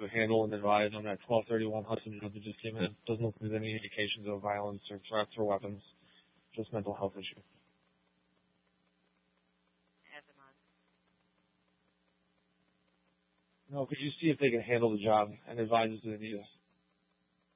to handle and advise on that 1231 Hudson job that just came in. Doesn't look like there's any indications of violence or threats or weapons. Just mental health issue. No, could you see if they can handle the job and advise us if they need us?